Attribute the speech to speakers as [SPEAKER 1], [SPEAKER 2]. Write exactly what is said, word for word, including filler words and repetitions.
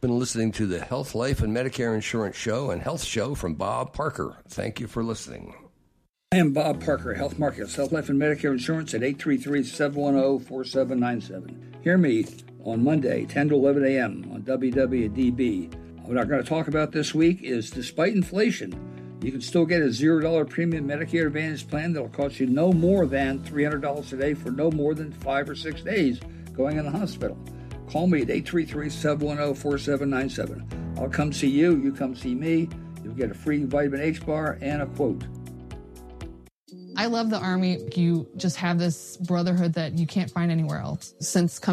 [SPEAKER 1] Been listening to the Health, Life, and Medicare Insurance Show and Health Show from Bob Parker. Thank you for listening.
[SPEAKER 2] I am Bob Parker, Health Markets, Health, Life, and Medicare Insurance at eight three three, seven one zero, four seven nine seven. Hear me on Monday, ten to eleven a.m. on W W D B. What I'm going to talk about this week is, despite inflation, you can still get a zero dollar premium Medicare Advantage plan that will cost you no more than three hundred dollars a day for no more than five or six days going in the hospital. Call me at eight three three, seven one zero, four seven nine seven. I'll come see you, you come see me. You'll get a free vitamin H bar and a quote.
[SPEAKER 3] I love the Army. You just have this brotherhood that you can't find anywhere else. Since coming